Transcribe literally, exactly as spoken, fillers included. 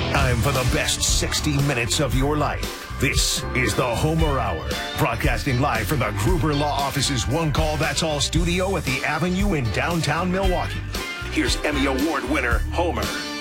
Time for the best sixty minutes of your life. This is the Homer Hour, broadcasting live from the Gruber Law Office's One Call That's All studio at the Avenue in downtown Milwaukee. Here's Emmy Award winner, Homer.